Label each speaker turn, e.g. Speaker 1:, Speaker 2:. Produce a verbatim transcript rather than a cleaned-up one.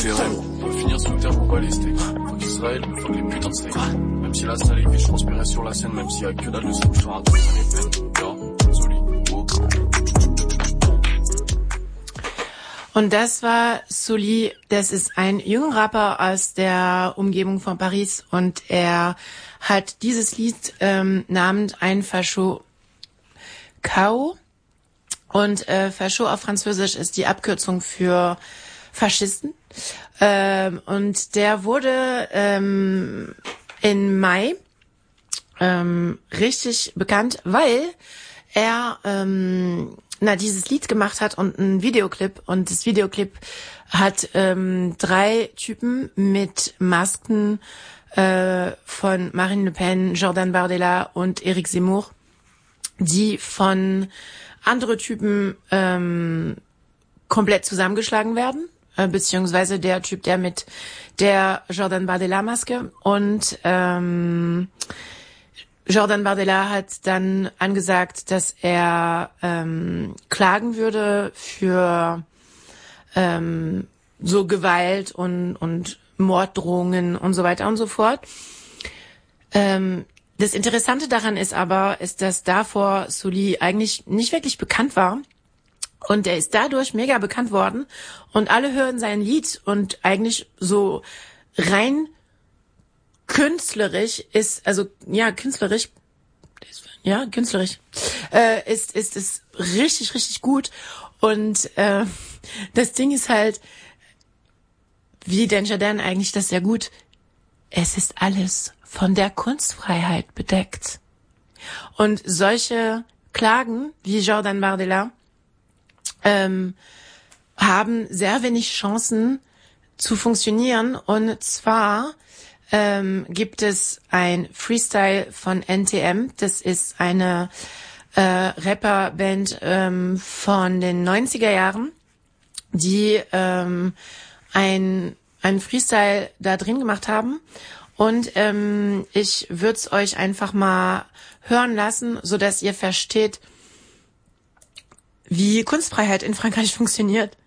Speaker 1: terrain, on va finir sous terre pour balister. Faut qu'Israël me fuck les putains de steaks. Même si la salle est vide, je transpirais sur la scène, même s'il y a que dalle de son, je serai un truc à l'épée. Ja, Soli, oh.
Speaker 2: Und das war Sully, das ist ein junger Rapper aus der Umgebung von Paris und er hat dieses Lied ähm, namens Ein Fascho Kao und äh, Fascho auf Französisch ist die Abkürzung für Faschisten ähm, und der wurde ähm, im Mai ähm, richtig bekannt, weil er ähm, na dieses Lied gemacht hat und ein Videoclip und das Videoclip hat ähm, drei Typen mit Masken äh, von Marine Le Pen, Jordan Bardella und Eric Zemmour, die von andere Typen ähm, komplett zusammengeschlagen werden, äh, beziehungsweise der Typ, der mit der Jordan Bardella Maske und ähm, Jordan Bardella hat dann angesagt, dass er ähm, klagen würde für ähm, so Gewalt und und Morddrohungen und so weiter und so fort. Ähm, das Interessante daran ist aber, ist, dass davor Sully eigentlich nicht wirklich bekannt war und er ist dadurch mega bekannt worden und alle hören sein Lied und eigentlich so rein künstlerisch ist, also ja, künstlerisch, ja, künstlerisch, äh, ist ist ist richtig, richtig gut. Und äh, das Ding ist halt, wie Desjardins eigentlich das sehr gut, es ist alles von der Kunstfreiheit bedeckt. Und solche Klagen wie Jordan Bardella ähm, haben sehr wenig Chancen zu funktionieren. Und zwar ähm, gibt es ein Freestyle von N T M. Das ist eine äh, Rapperband ähm, von den neunziger Jahren, die ähm, ein ein Freestyle da drin gemacht haben. Und ähm, ich würde es euch einfach mal hören lassen, so dass ihr versteht, wie Kunstfreiheit in Frankreich funktioniert.